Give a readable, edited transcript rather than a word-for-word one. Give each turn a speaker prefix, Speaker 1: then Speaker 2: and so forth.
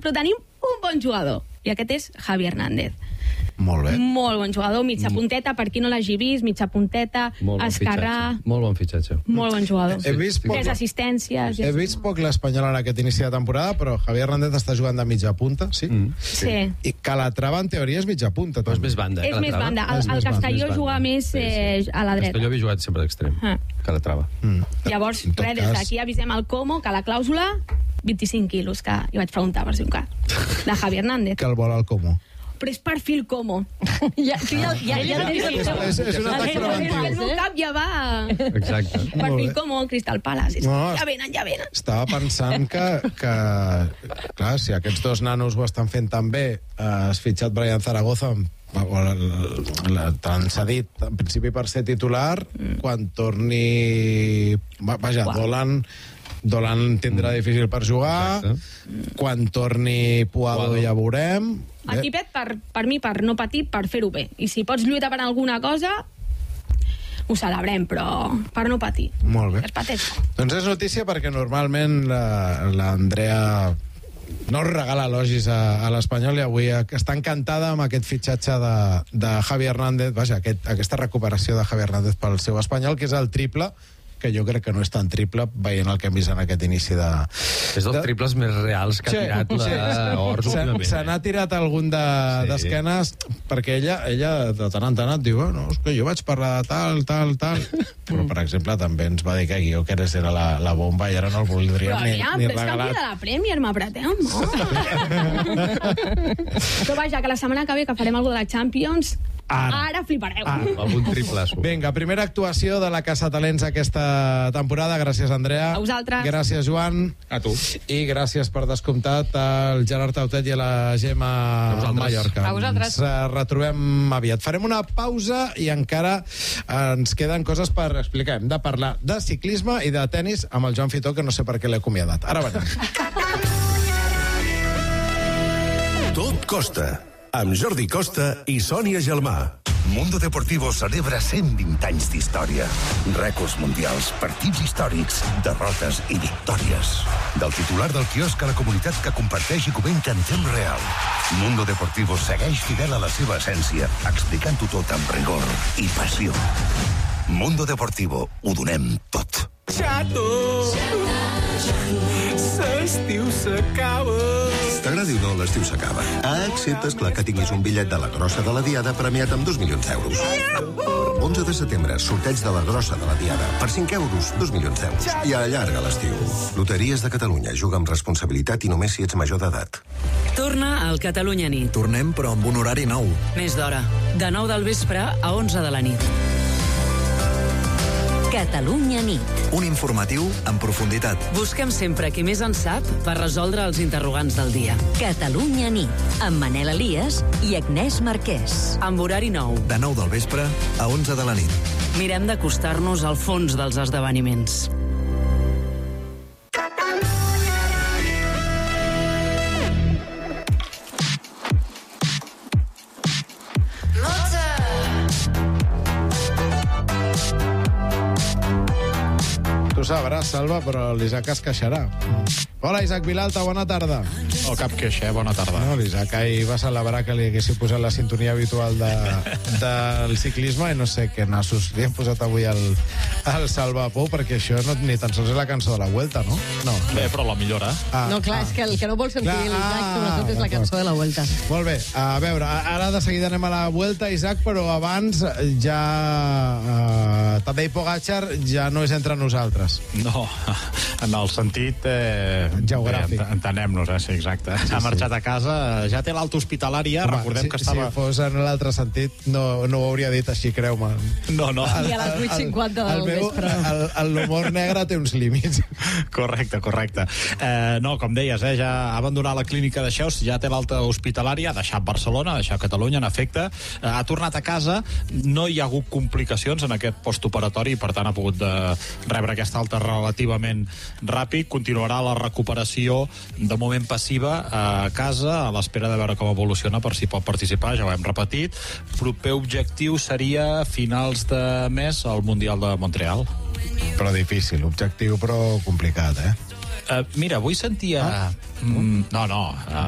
Speaker 1: però tenim un bon jugador, i aquest és Javi Hernández.
Speaker 2: Molt bé.
Speaker 1: Molt bon jugador, mitja punteta, per qui no l'hagi vist, mitja punteta, esquerrà...
Speaker 3: Molt bon fitxatge.
Speaker 1: Molt bon jugador.
Speaker 2: He vist poc-
Speaker 1: 3 assistències...
Speaker 2: He vist poc l'Espanyol en aquest inici de temporada, però Javi Hernández està jugant de mitja punta, sí?
Speaker 1: Sí.
Speaker 2: I Calatrava, en teoria, és mitja punta.
Speaker 3: Però és
Speaker 2: també.
Speaker 3: més banda,
Speaker 1: És més banda.
Speaker 2: És
Speaker 1: El
Speaker 2: més
Speaker 1: Castelló
Speaker 3: banda.
Speaker 1: juga més a la dreta.
Speaker 3: Castelló havia jugat sempre d'extrem.
Speaker 1: Ah. Llavors,
Speaker 2: En tot
Speaker 1: res, des
Speaker 2: cas-
Speaker 1: d'aquí avisem el Como que la clàusula 25 quilos, que jo vaig preguntar per si un cas, de Javi Hernández.
Speaker 2: Que el vol al Como.
Speaker 1: Però és perfil Como.
Speaker 4: Ja tens
Speaker 2: És un atac preventiu.
Speaker 1: El meu cap ja va...
Speaker 3: Exacte.
Speaker 2: Molt
Speaker 1: Perfil
Speaker 2: bé.
Speaker 1: Como, Crystal Palace.
Speaker 2: No,
Speaker 1: Ja venen, ja venen.
Speaker 2: Estava pensant que clar, si aquests dos nanos ho estan fent tan bé, has fitxat Brian Zaragoza, t'han cedit en principi per ser titular, quan torni... Vaja, Dolan tindrà difícil per jugar. Quan torni Puado ja veurem.
Speaker 1: El tipet, per mi, per no patir, per fer-ho bé. I si pots lluitar per alguna cosa, ho celebrem, però per no patir.
Speaker 2: Molt bé.
Speaker 1: És patet.
Speaker 2: Doncs és notícia perquè normalment l'Andrea no us regala elogis a l'Espanyol, i avui està encantada amb aquest fitxatge de Javi Hernández, vaja, aquesta recuperació de Javi Hernández pel seu Espanyol, que és el triple, que jo crec que no és tan triple, veient el que hem vist en aquest inici de...
Speaker 3: És dels triples més reals que ha tirat l'Ors últimament.
Speaker 2: Se n'ha tirat algun d'esquenes, perquè ella de tant en tant et diu, no, és que jo vaig parlar de tal. Però, per exemple, també ens va dir que Guió Queres era la bomba i ara no el voldria ni
Speaker 1: Però és
Speaker 2: regalat.
Speaker 1: canvi de la Premier, m'apreteu molt. Però vaja, que la setmana que ve que farem alguna de la Champions, ara flipareu.
Speaker 3: Algun triplasso.
Speaker 2: Vinga, primera actuació de la Casa Talents aquesta temporada. Gràcies, Andrea.
Speaker 1: A vosaltres.
Speaker 2: Gràcies, Joan.
Speaker 5: A tu.
Speaker 2: I gràcies per descomptat al Gerard Tautet i a la Gemma Mallorca.
Speaker 4: A vosaltres.
Speaker 2: Ens retrobem aviat. Farem una pausa i encara ens queden coses per explicar. Hem de parlar de ciclisme i de tennis amb el Joan Fitó, que no sé per què l'he acomiadat. Ara venim.
Speaker 6: Tot costa, amb Jordi Costa i Sònia Gelmà. Mundo Deportivo celebra 120 anys d'història. Rècords mundials, partits històrics, derrotes i victòries. Del titular del quiosc a la comunitat que comparteix i comenta en temps real. Mundo Deportivo segueix fidel a la seva essència, explicant-ho tot amb rigor i passió. Mundo Deportivo, ho donem tot.
Speaker 7: Xato! L'estiu s'acaba!
Speaker 6: T'agradi o no, l'estiu s'acaba. Excepte, esclar, que tinguis un bitllet de la grossa de la Diada premiat amb 2 milions d'euros. 11 de setembre, sorteig de la grossa de la Diada. Per 5 euros, 2 milions d'euros. I allarga l'estiu. Loteries de Catalunya. Juga amb responsabilitat i només si ets major d'edat.
Speaker 8: Torna al Catalunya Nit.
Speaker 7: Tornem, però amb un horari nou.
Speaker 8: Més d'hora. De 9 del vespre a 11 de la nit.
Speaker 9: Catalunya Nit.
Speaker 7: Un informatiu en profunditat.
Speaker 8: Busquem sempre qui més en sap per resoldre els interrogants del dia.
Speaker 9: Catalunya Nit. Amb Manel Elias i Agnès Marquès.
Speaker 8: Amb horari nou.
Speaker 7: De 9 del vespre a 11 de la nit.
Speaker 8: Mirem d'acostar-nos al fons dels esdeveniments.
Speaker 2: Tu sabràs, Salva, però l'Isaac es queixarà. Hola, Isaac Vilalta, bona tarda.
Speaker 5: Oh, cap queixa, bona tarda.
Speaker 2: No, l'Isaac ahir va celebrar que li haguessin posat la sintonia habitual del ciclisme i no sé què nassos li han posat avui al Salva Pou, perquè això ni tan sols és la cançó de la Vuelta, no? No.
Speaker 5: Bé, però la millora.
Speaker 4: No, clar, és que el que no vol sentir l'Isaac, sobretot, és la cançó de la Vuelta.
Speaker 2: Molt bé, a veure, ara de seguida anem a la Vuelta, Isaac, però abans ja Tadej Pogačar ja no és entre nosaltres.
Speaker 5: No, en el sentit...
Speaker 2: geogràfic.
Speaker 5: Entenem-nos, sí, exacte. Ha marxat a casa, ja té l'alta hospitalària, recordem que estava...
Speaker 2: Si fos en l'altre sentit, no ho hauria dit així, creu-me.
Speaker 5: No.
Speaker 4: I a les 8:50 del vespre.
Speaker 2: L'humor negre té uns límits.
Speaker 5: Correcte. No, com deies, ja ha abandonat la clínica de Xeus, ja té l'alta hospitalària, ha deixat Barcelona, ha deixat Catalunya, en efecte, ha tornat a casa, no hi ha hagut complicacions en aquest postoperatori i per tant ha pogut rebre aquesta alta relativament ràpid. Continuarà la recuperació de moment passiva a casa, a l'espera de veure com evoluciona per si pot participar, ja ho hem repetit. Proper objectiu seria finals de mes al Mundial de Montreal.
Speaker 2: Però difícil, objectiu però complicat,
Speaker 5: Mira, avui sentia... No,